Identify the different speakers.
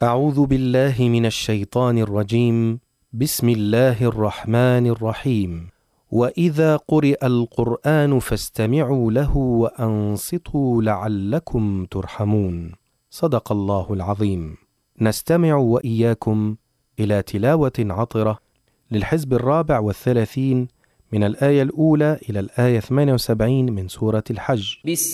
Speaker 1: أعوذ بالله من الشيطان الرجيم. بسم الله الرحمن الرحيم. وإذا قرئ القرآن فاستمعوا له وأنصتوا لعلكم ترحمون. صدق الله العظيم. نستمع وإياكم إلى تلاوة عطرة للحزب 34 من الآية الأولى إلى الآية 78 من سورة الحج.